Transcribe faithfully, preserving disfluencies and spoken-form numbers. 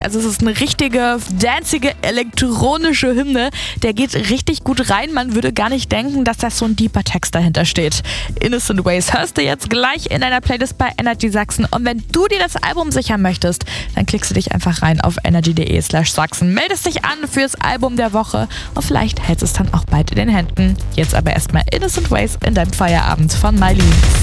Also es ist eine richtige, dancige, elektronische Hymne. Der geht richtig gut rein. Man würde gar nicht denken, dass da so ein deeper Text dahinter steht. Innocent Ways hörst du jetzt gleich in deiner Playlist bei Energy Sachsen. Und wenn du dir das Album sichern möchtest, dann klickst du dich einfach rein auf energy.de slash Sachsen. Meldest dich an fürs Album der Woche und vielleicht hältst du es dann auch bald in den Händen. Jetzt aber erstmal Innocent Ways in deinem Feierabend von Miley.